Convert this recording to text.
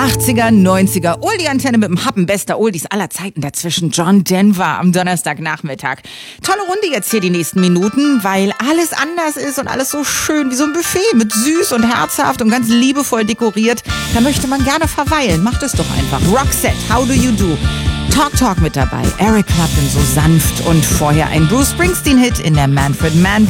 80er, 90er, Oldie-Antenne mit dem Happen bester Oldies aller Zeiten dazwischen. John Denver am Donnerstagnachmittag. Tolle Runde jetzt hier die nächsten Minuten, weil alles anders ist und alles so schön wie so ein Buffet mit süß und herzhaft und ganz liebevoll dekoriert. Da möchte man gerne verweilen. Macht es doch einfach. Roxette, How Do You Do? Talk mit dabei. Eric Clapton so sanft und vorher ein Bruce Springsteen-Hit in der Manfred Mann